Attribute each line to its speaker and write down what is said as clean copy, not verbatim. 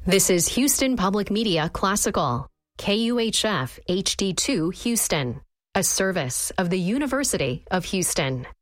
Speaker 1: This is Houston Public Media Classical, KUHF HD2 Houston, a service of the University of Houston.